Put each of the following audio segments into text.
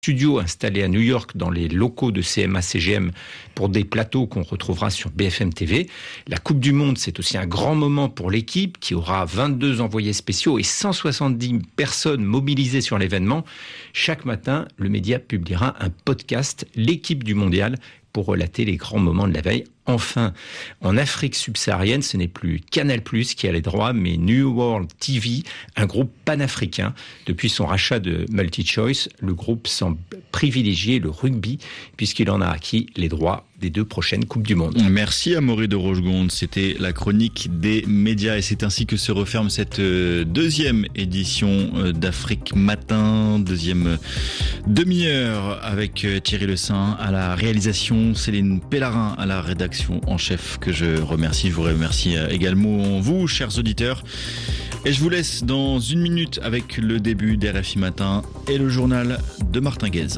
studio installé à New York dans les locaux de CMA-CGM pour des plateaux qu'on retrouvera sur BFM TV. La Coupe du Monde, c'est aussi un grand moment pour l'équipe qui aura 22 envoyés spéciaux et 170 personnes mobilisées sur l'événement. Chaque matin, le média publiera un podcast, l'équipe du mondial, pour relater les grands moments de la veille. Enfin, en Afrique subsaharienne, ce n'est plus Canal+ qui a les droits, mais New World TV, un groupe panafricain. Depuis son rachat de MultiChoice, le groupe semble privilégier le rugby, puisqu'il en a acquis les droits des 2 prochaines Coupes du Monde. Merci Amaury de Rochegonde, c'était la chronique des médias et c'est ainsi que se referme cette deuxième édition d'Afrique Matin, deuxième demi-heure avec Thierry Le Saint à la réalisation, Céline Pellarin à la rédaction en chef que je remercie. Je vous remercie également vous, chers auditeurs. Et je vous laisse dans 1 minute avec le début d'RFI Matin et le journal de Martin Guez.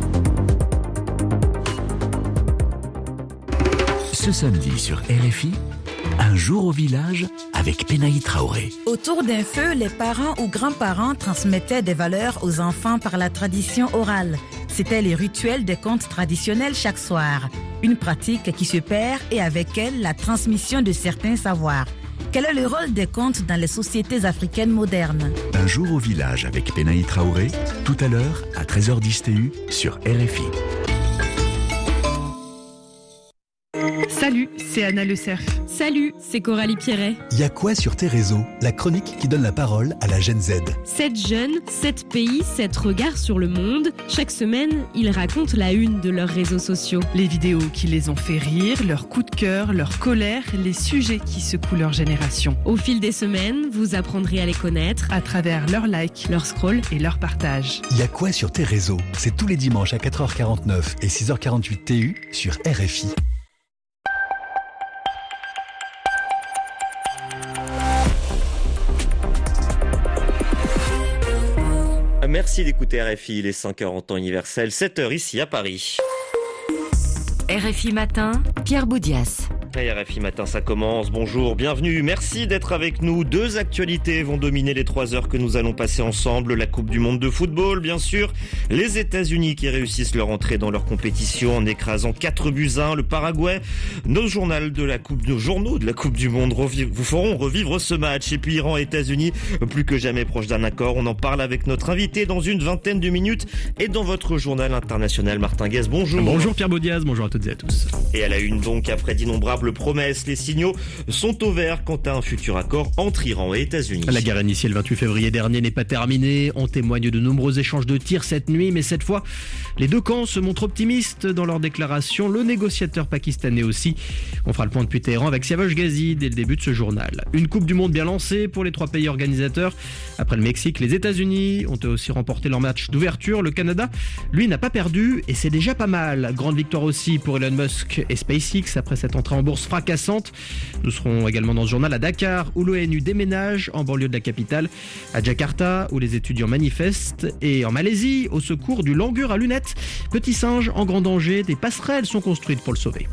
Ce samedi sur RFI, un jour au village avec Penaï Traoré. Autour d'un feu, les parents ou grands-parents transmettaient des valeurs aux enfants par la tradition orale. C'était les rituels des contes traditionnels chaque soir. Une pratique qui se perd et avec elle la transmission de certains savoirs. Quel est le rôle des contes dans les sociétés africaines modernes ? Un jour au village avec Penaï Traoré, tout à l'heure à 13h10 TU sur RFI. Salut, c'est Anna Le Cerf. Salut, c'est Coralie Pierret. Y a quoi sur tes réseaux ? La chronique qui donne la parole à la Gen Z. 7 jeunes, 7 pays, 7 regards sur le monde. Chaque semaine, ils racontent la une de leurs réseaux sociaux. Les vidéos qui les ont fait rire, leurs coups de cœur, leur colère, les sujets qui secouent leur génération. Au fil des semaines, vous apprendrez à les connaître à travers leurs likes, leurs scrolls et leurs partages. Y a quoi sur tes réseaux ? C'est tous les dimanches à 4h49 et 6h48 TU sur RFI. Merci d'écouter RFI, il est 5h en temps universel, 7h ici à Paris. RFI Matin, Pierre Boudias. RFI Matin, ça commence. Bonjour, bienvenue. Merci d'être avec nous. 2 actualités vont dominer les 3 heures que nous allons passer ensemble. La Coupe du Monde de football, bien sûr. Les États-Unis qui réussissent leur entrée dans leur compétition en écrasant 4-1. Le Paraguay. Nos journaux de la Coupe du Monde vous feront revivre ce match. Et puis Iran et États-Unis, plus que jamais proches d'un accord. On en parle avec notre invité dans une vingtaine de minutes. Et dans votre journal international, Martin Guez, bonjour. Bonjour Pierre Boudias, bonjour à toutes et à tous. Et à la une donc, après d'innombrables promesses, les signaux sont au vert quant à un futur accord entre Iran et États-Unis. La guerre initiée le 28 février dernier n'est pas terminée. On témoigne de nombreux échanges de tirs cette nuit, mais cette fois, les 2 camps se montrent optimistes dans leurs déclarations. Le négociateur pakistanais aussi. On fera le point depuis Téhéran avec Siavash Ghazi dès le début de ce journal. Une Coupe du Monde bien lancée pour les 3 pays organisateurs. Après le Mexique, les États-Unis ont aussi remporté leur match d'ouverture. Le Canada, lui, n'a pas perdu et c'est déjà pas mal. Grande victoire aussi pour Elon Musk et SpaceX après cette entrée en bourse fracassante. Nous serons également dans ce journal à Dakar où l'ONU déménage en banlieue de la capitale, à Jakarta où les étudiants manifestent et en Malaisie au secours du langur à lunettes. Petit singe en grand danger, des passerelles sont construites pour le sauver.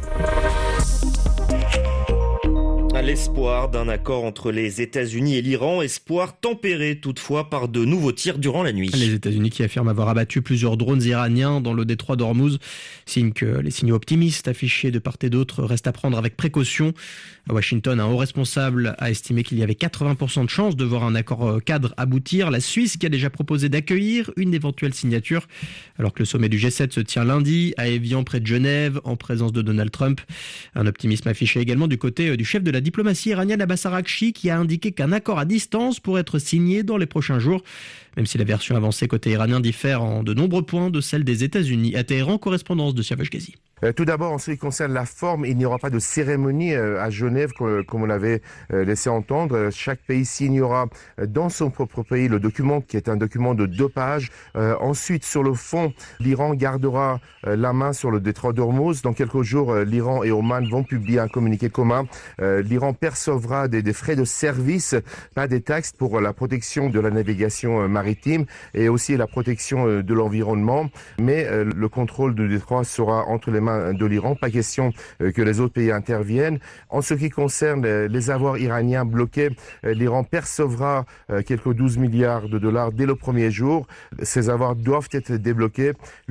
L'espoir d'un accord entre les États-Unis et l'Iran, espoir tempéré toutefois par de nouveaux tirs durant la nuit. Les États-Unis qui affirment avoir abattu plusieurs drones iraniens dans le détroit d'Ormuz, signe que les signaux optimistes affichés de part et d'autre restent à prendre avec précaution. À Washington, un haut responsable a estimé qu'il y avait 80% de chances de voir un accord cadre aboutir. La Suisse qui a déjà proposé d'accueillir une éventuelle signature, alors que le sommet du G7 se tient lundi à Évian près de Genève en présence de Donald Trump. Un optimisme affiché également du côté du chef de la diplomatie iranienne Abbas Araghchi qui a indiqué qu'un accord à distance pourrait être signé dans les prochains jours, même si la version avancée côté iranien diffère en de nombreux points de celle des États-Unis. À Téhéran, correspondance de Siavash Ghazi. Tout d'abord, en ce qui concerne la forme, il n'y aura pas de cérémonie à Genève comme on l'avait laissé entendre. Chaque pays signera dans son propre pays le document qui est un document de 2 pages. Ensuite, sur le fond, l'Iran gardera la main sur le détroit d'Ormuz. Dans quelques jours, l'Iran et Oman vont publier un communiqué commun. L'Iran percevra des frais de service, pas des taxes pour la protection de la navigation maritime et aussi la protection de l'environnement. Mais le contrôle du détroit sera entre les mains mains de l'Iran. Pas question que les autres pays interviennent. En ce qui concerne les avoirs iraniens bloqués, l'Iran percevra quelques 12 milliards de dollars dès le premier jour. Ces avoirs doivent être débloqués.